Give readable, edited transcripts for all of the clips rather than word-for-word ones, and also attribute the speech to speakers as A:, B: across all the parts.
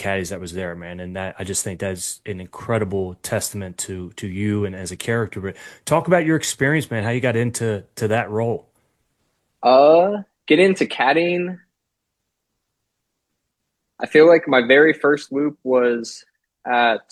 A: caddies that was there, man. And that I just think that's an incredible testament to you and as a character. But talk about your experience, man, how you got into that role.
B: Get into caddying. I feel like my very first loop was at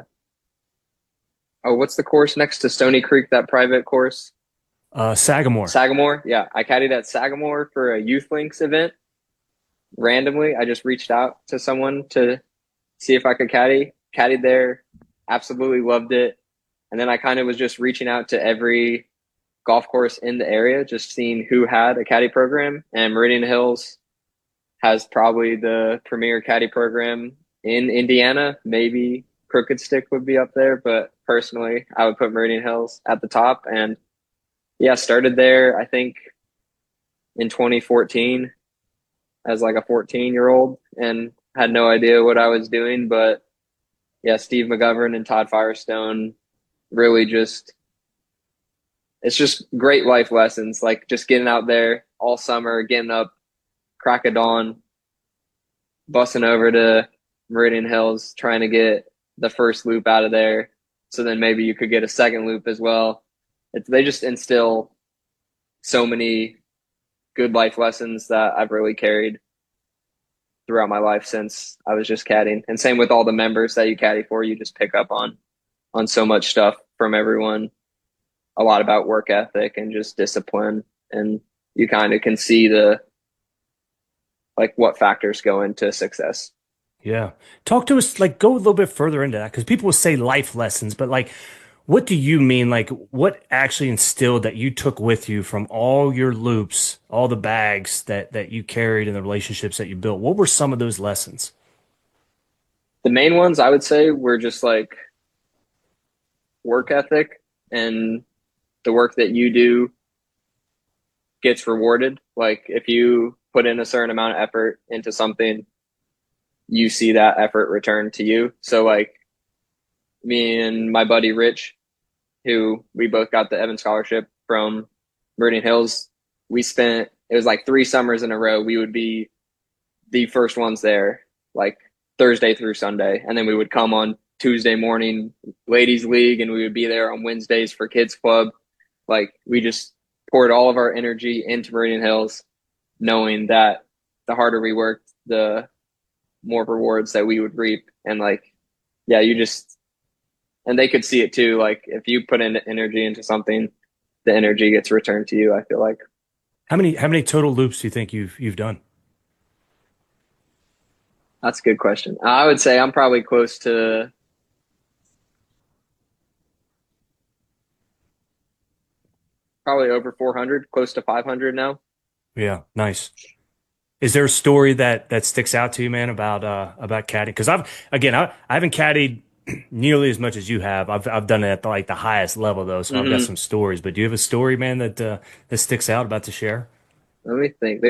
B: what's the course next to Stony Creek, that private course?
A: Sagamore.
B: Sagamore. Yeah, I caddied at Sagamore for a Youth Links event. Randomly, I just reached out to someone to see if I could caddy. Caddied there, absolutely loved it. And then I kind of was just reaching out to every golf course in the area, just seeing who had a caddy program. And Meridian Hills has probably the premier caddy program in Indiana. Maybe Crooked Stick would be up there, but personally, I would put Meridian Hills at the top. And yeah, started there, I think, in 2014 as like a 14-year-old and had no idea what I was doing. But yeah, Steve McGovern and Todd Firestone really just, it's just great life lessons, like just getting out there all summer, getting up crack of dawn, busting over to Meridian Hills, trying to get the first loop out of there. So then maybe you could get a second loop as well. They just instill so many good life lessons that I've really carried throughout my life since I was just caddying. And same with all the members that you caddy for, you just pick up on so much stuff from everyone, a lot about work ethic and just discipline. And you kind of can see the, like, what factors go into success.
A: Yeah. Talk to us, like, go a little bit further into that because people will say life lessons, but like, what do you mean? Like, what actually instilled that you took with you from all your loops, all the bags that you carried and the relationships that you built? What were some of those lessons?
B: The main ones I would say were just like work ethic, and the work that you do gets rewarded. Like if you put in a certain amount of effort into something, you see that effort return to you. So like me and my buddy Rich, who we both got the Evans Scholarship from Meridian Hills, we spent, it was like 3 summers in a row. We would be the first ones there, like Thursday through Sunday. And then we would come on Tuesday morning, ladies league, and we would be there on Wednesdays for kids club. Like we just poured all of our energy into Meridian Hills, knowing that the harder we worked, the more rewards that we would reap. And like, yeah, you just, and they could see it too. Like if you put in energy into something, the energy gets returned to you, I feel like.
A: How many total loops do you think you've done?
B: That's a good question. I would say I'm probably close to probably over 400, close to 500 now.
A: Yeah, nice. Is there a story that sticks out to you, man, about caddying? Because I haven't caddied nearly as much as you have. I've done it at like the highest level though, so I've got
B: Hmm.
A: some stories. But do you have a story, man, that sticks out about to share?
B: Let me think.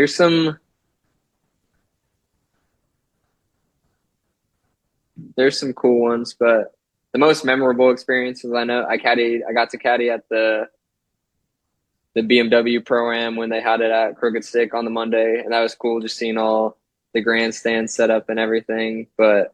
B: There's some cool ones, but the most memorable experiences I know, I got to caddy at the BMW Pro-Am when they had it at Crooked Stick on the Monday, and that was cool just seeing all the grandstands set up and everything. But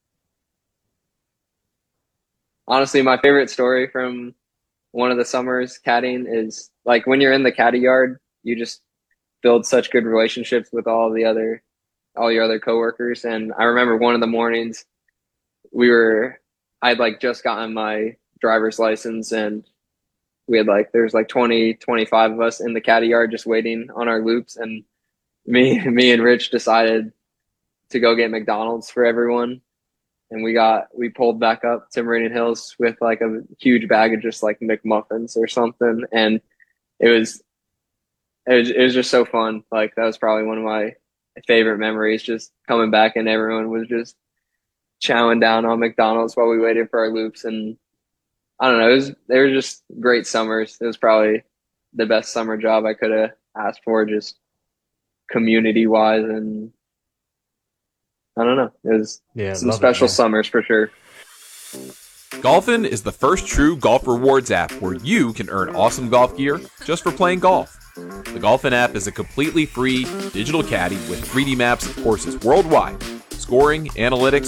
B: honestly, my favorite story from one of the summers caddying is like when you're in the caddy yard, you just build such good relationships with all your other coworkers. And I remember one of the mornings we were I'd like just gotten my driver's license, and we had like there's like 20, 25 of us in the caddy yard just waiting on our loops. And me and Rich decided to go get McDonald's for everyone. And we pulled back up to Meridian Hills with like a huge bag of just like McMuffins or something. And it was it was just so fun. Like that was probably one of my favorite memories, just coming back and everyone was just chowing down on McDonald's while we waited for our loops. And I don't know, they were just great summers. It was probably the best summer job I could have asked for, just community wise. And I don't know, it was
A: Yeah,
B: some
A: love it,
B: special
A: man.
B: summers for sure.
C: Golfin is the first true golf rewards app where you can earn awesome golf gear just for playing golf. The Golfin app is a completely free digital caddy with 3D maps of courses worldwide, scoring, analytics,